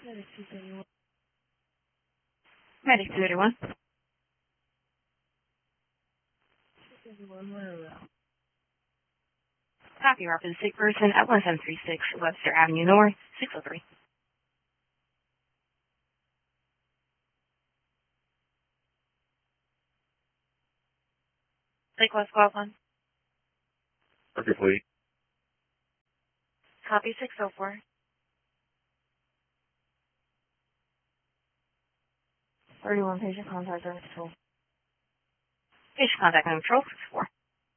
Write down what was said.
Medic 231. Copy, you're up to the sick person at 1736 Webster Avenue North, 603. Lake West Guapan. Okay, please. Copy 604. 31 patient contact control. Patient contact control 64.